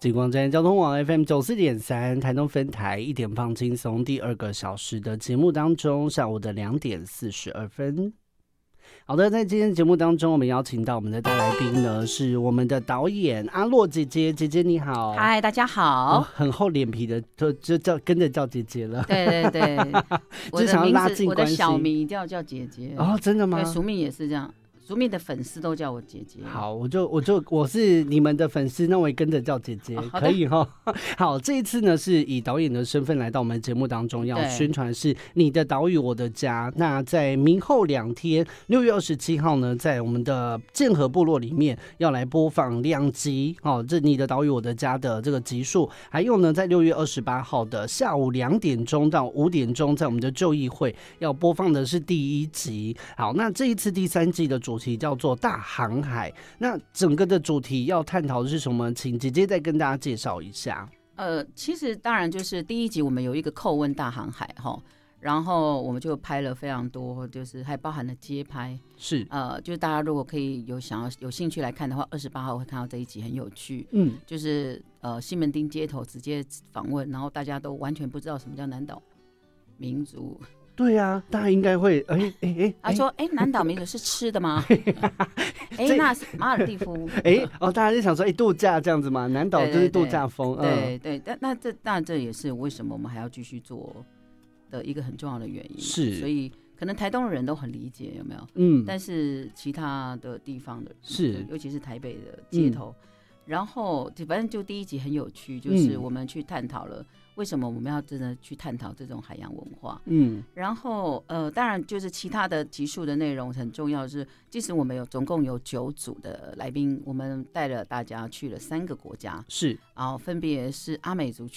极光站交通网 FM94.3 台东分台1点放轻松第2个小时的节目当中，下午的2点42分。好的，在今天节目当中，我们邀请到我们的大来宾呢，是我们的导演阿洛姐姐。姐姐你好。 嗨，大家好。 很厚脸皮的就叫跟着叫姐姐了。 对对对，我的名字，我的小名叫姐姐。 哦，真的吗？ 对，俗名也是这样。俗名的粉丝都叫我姐姐。 好，我是你们的粉丝，那我也跟着叫姐姐，可以哈。好，这一次呢是以导演的身份来到我们节目当中，要宣传是你的岛屿我的家。那在明后2天，6月27号呢，在我们的建和部落里面要来播放2集，这你的岛屿我的家的这个集数。还有呢，在6月28号的下午2点钟到5点钟，在我们的就议会要播放的是第1集。好，那这一次第3季的主题叫做大航海，那整个的主题要探讨的是什么？请姐姐再跟大家介绍一下。 其实当然就是第1集我们有一个叩问大航海哈，然后我们就拍了非常多，就是还包含了街拍， 是就是大家如果可以有兴趣来看的话，28号会看到这一集很有趣，就是西门町街头直接访问，然后大家都完全不知道什么叫南岛民族。 对啊，大家应该会他说南岛民族是吃的吗？那是马尔地夫。 大家就想说度假这样子嘛，南岛就是度假风。 对，那这当然这也是为什么我们还要继续做的一个很重要的原因。 是， 所以可能台东的人都很理解，有没有？但是其他的地方的， 是， 尤其是台北的街头，然后反正就第1集很有趣，就是我们去探讨了为什么我们要真的去探讨这种海洋文化。然后当然就是其他的集数的内容很重要，是即使我们总共有9组的来宾，我们带了大家去了3个国家， 是， 然后分别是阿美族